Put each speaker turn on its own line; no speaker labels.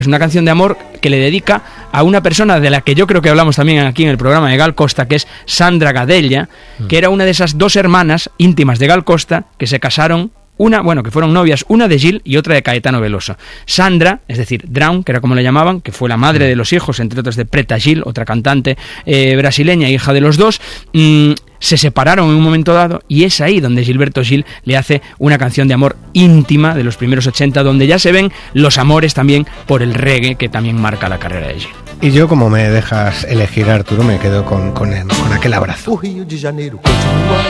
Es una canción de amor que le dedica a una persona de la que yo creo que hablamos también aquí en el programa de Gal Costa, que es Sandra Gadella, que era una de esas dos hermanas íntimas de Gal Costa que se casaron, que fueron novias, una de Gil y otra de Caetano Veloso. Sandra, es decir, Drown, que era como le llamaban, que fue la madre de los hijos, entre otros de Preta Gil, otra cantante brasileña, hija de los dos, se separaron en un momento dado, y es ahí donde Gilberto Gil le hace una canción de amor íntima de los primeros 80, donde ya se ven los amores también por el reggae, que también marca la carrera de Gil.
Y yo, como me dejas elegir, Arturo, me quedo con aquel abrazo.
O Rio de Janeiro continua